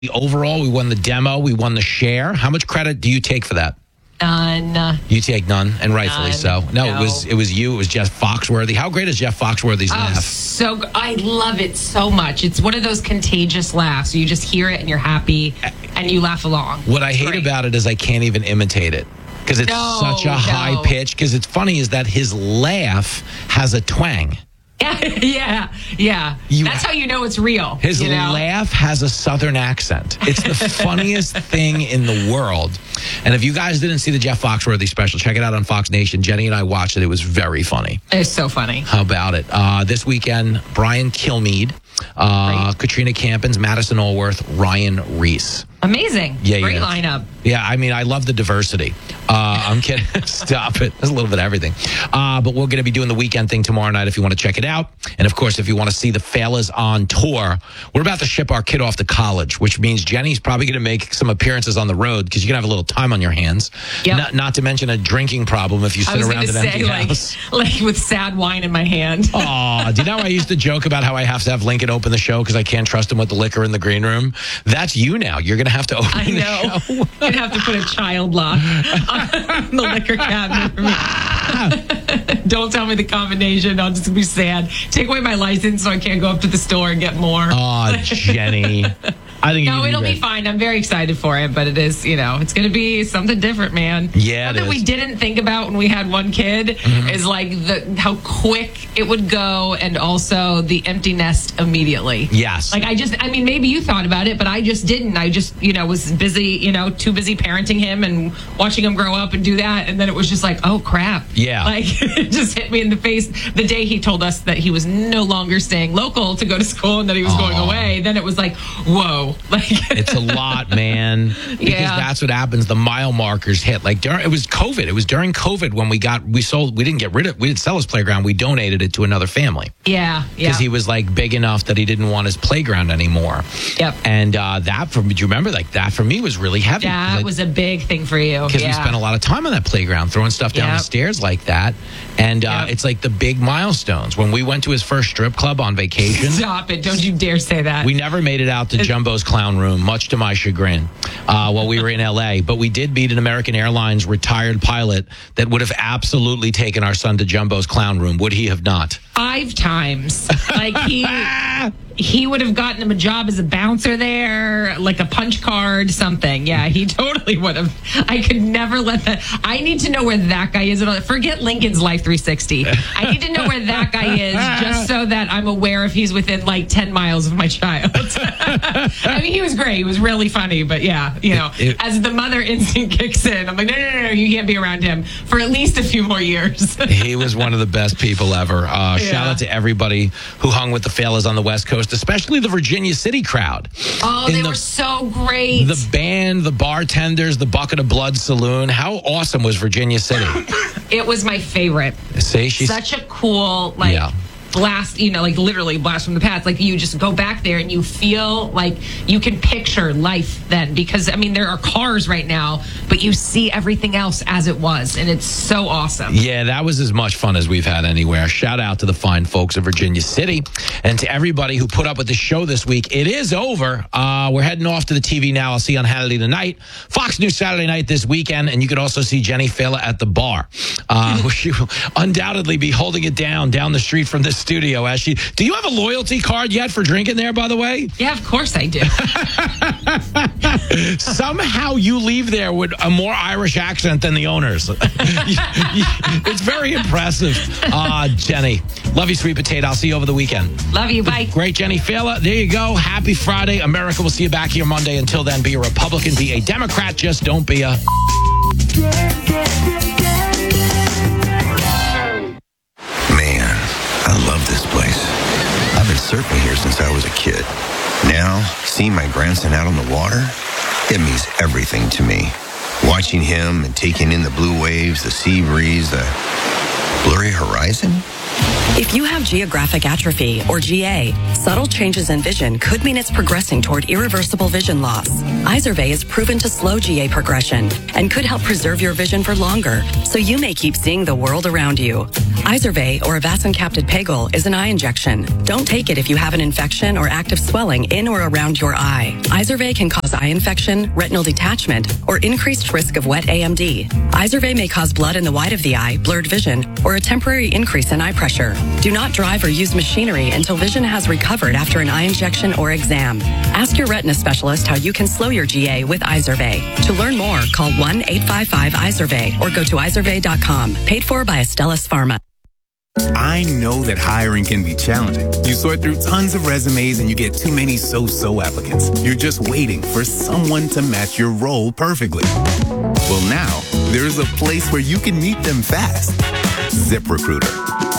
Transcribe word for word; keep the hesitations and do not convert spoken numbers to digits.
the overall, we won the demo, we won the share. How much credit do you take for that? None. You take none, and rightfully None. so. No, No. it was it was you. It was Jeff Foxworthy. How great is Jeff Foxworthy's Oh, laugh? so g- I love it so much. It's one of those contagious laughs. You just hear it and you're happy, and you laugh along. What I hate Great. about it is I can't even imitate it because it's No, such a no. high pitch. Because it's funny is that his laugh has a twang. yeah, yeah. You- That's how you know it's real. His you know? laugh has a southern accent. It's the funniest thing in the world. And if you guys didn't see the Jeff Foxworthy special, check it out on Fox Nation. Jenny and I watched it. It was very funny. It's so funny. How about it? Uh, this weekend, Brian Kilmeade, uh, Katrina Campins, Madison Allworth, Ryan Reese. Amazing. Yeah, Great yeah. lineup. Yeah, I mean, I love the diversity. Uh, I'm kidding. Stop it. There's a little bit of everything. Uh, but we're going to be doing the weekend thing tomorrow night if you want to check it out. And, of course, if you want to see the Fellas on tour, we're about to ship our kid off to college, which means Jenny's probably going to make some appearances on the road because you're going to have a little time on your hands. Yep. Not, not to mention a drinking problem if you I sit was around going to an empty say, like, house. like with sad wine in my hand. Aw, do you know how I used to joke about how I have to have Lincoln open the show because I can't trust him with the liquor in the green room? That's you now. You're going to have to open I the know. show. You'd have to put a child lock on the liquor cabinet for me. Don't tell me the combination. I'll just be sad. Take away my license so I can't go up to the store and get more. Aw, Jenny. I think No, you'd it'll be great. fine. I'm very excited for it, but it is, you know, it's going to be something different, man. Yeah, it Something we is. didn't think about when we had one kid Mm-hmm. is like the how quick it would go and also the empty nest immediately. Yes. Like I just, I mean, maybe you thought about it, but I just didn't. I just, you know, was busy, you know, too busy parenting him and watching him grow up and do that. And then it was just like, oh, crap. Yeah. Like it just hit me in the face the day he told us that he was no longer staying local to go to school and that he was going Aw. away. Then it was like, whoa. Like It's a lot, man. Because Yeah. that's what happens. The mile markers hit. Like during, it was COVID. It was during COVID when we got we sold. We didn't get rid of. We didn't sell his playground. We donated it to another family Yeah, yeah. because he was like big enough that he didn't want his playground anymore. Yep. And uh, that for me, do you remember? Like that for me was really heavy. That was a big thing for you. because yeah. we spent a lot of time on that playground throwing stuff down Yep. the stairs like that. And uh, Yep. it's like the big milestones. When we went to his first strip club on vacation. Stop it. Don't you dare say that. We never made it out to Jumbo's Clown Room, much to my chagrin, uh, while we were in L A. But we did meet an American Airlines retired pilot that would have absolutely taken our son to Jumbo's Clown Room. Would he have not? Five times. Like he he would have gotten him a job as a bouncer there, like a punch card, something. Yeah, he totally would have. I could never let that. I need to know where that guy is. Forget Lincoln's Life three sixty. I need to know where that guy is just so that I'm aware if he's within like ten miles of my child. I mean, he was great. He was really funny. But yeah, you know, It- it- as the mother instinct kicks in, I'm like, no, no, no, no, you can't be around him for at least a few more years. He was one of the best people ever. Uh, Shout Yeah. out to everybody who hung with the fellas on the West Coast, especially the Virginia City crowd. Oh, In they the- were so great. The band, the bartenders, the Bucket of Blood Saloon. How awesome was Virginia City? It was my favorite. See, she's Such a cool, like, Yeah. blast, you know, like literally blast from the past. Like, you just go back there and you feel like you can picture life then. Because, I mean, there are cars right now, but you see everything else as it was. And it's so awesome. Yeah, that was as much fun as we've had anywhere. Shout out to the fine folks of Virginia City and to everybody who put up with the show this week. It is over. Uh, we're heading off to the T V now. I'll see you on Hannity tonight. Fox News Saturday night this weekend. And you can also see Jenny Fela at the bar. Uh, she will undoubtedly be holding it down down the street from this studio. As she, do you have a loyalty card yet for drinking there, by the way? Yeah, of course I do. Somehow you leave there with a more Irish accent than the owners. It's very impressive. Uh, Jenny, love you, sweet potato. I'll see you over the weekend. Love you. Bye. Great, Jenny Fela. There you go. Happy Friday. America will see you back here Monday. Until then, be a Republican, be a Democrat. Just don't be a... Man, I love this place. I've been surfing here since I was a kid. Now, seeing my grandson out on the water, it means everything to me. Watching him and taking in the blue waves, the sea breeze, the blurry horizon, If you have geographic atrophy, or G A, subtle changes in vision could mean it's progressing toward irreversible vision loss. Izervay is proven to slow G A progression and could help preserve your vision for longer, so you may keep seeing the world around you. Izervay, or avacincaptad pegol, is an eye injection. Don't take it if you have an infection or active swelling in or around your eye. Izervay can cause eye infection, retinal detachment, or increased risk of wet A M D. Izervay may cause blood in the white of the eye, blurred vision, or a temporary increase in eye pressure. Do not drive or use machinery until vision has recovered after an eye injection or exam. Ask your retina specialist how you can slow your G A with Izervay. To learn more, call one eight five five Izervay or go to izervay dot com. Paid for by Astellas Pharma. I know that hiring can be challenging. You sort through tons of resumes and you get too many so-so applicants. You're just waiting for someone to match your role perfectly. Well, now there's a place where you can meet them fast. ZipRecruiter.